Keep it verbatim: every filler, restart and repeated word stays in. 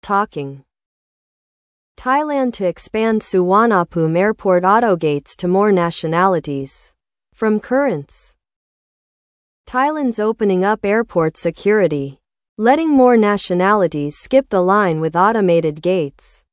talking. Thailand to expand Suvarnabhumi Airport auto gates to more nationalities. From Currents. Thailand's opening up airport security, letting more nationalities skip the line with automated gates.